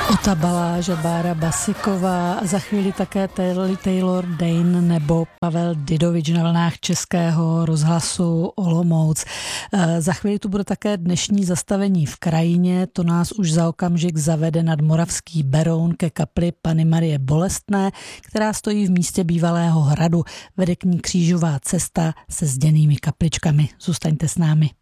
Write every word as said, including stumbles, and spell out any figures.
Ota Baláža, Bára Basiková a za chvíli také Taylor Dane nebo Pavel Didovič na vlnách Českého rozhlasu Olomouc. Za chvíli tu bude také dnešní zastavení v krajině, to nás už za okamžik zavede nad Moravský Beroun ke kapli Panny Marie Bolestné, která stojí v místě bývalého hradu. Vede k ní křížová cesta se zděnými kapličkami. Zůstaňte s námi.